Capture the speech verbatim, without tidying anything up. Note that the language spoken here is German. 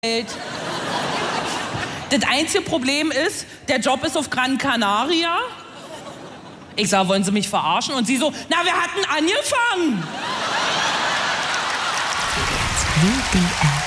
Das einzige Problem ist, der Job ist auf Gran Canaria. Ich sag, wollen Sie mich verarschen? Und sie so, na, wir hatten angefangen. W D R